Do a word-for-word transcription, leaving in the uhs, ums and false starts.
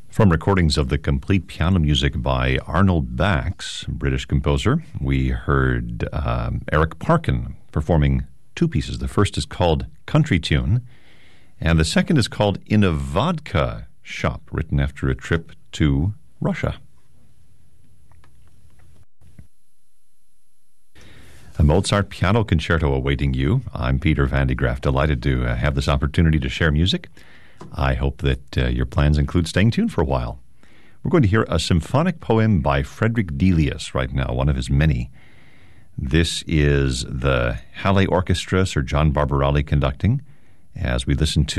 From recordings of the complete piano music by Arnold Bax, British composer, we heard um, Eric Parkin performing two pieces. The first is called Country Tune, and the second is called In a Vodka Shop, written after a trip to Russia. A Mozart piano concerto awaiting you. I'm Peter Van de Graaff, delighted to uh, have this opportunity to share music. I hope that uh, your plans include staying tuned for a while. We're going to hear a symphonic poem by Frederick Delius right now, one of his many. This is the Halle Orchestra, Sir John Barbarelli conducting, as we listen to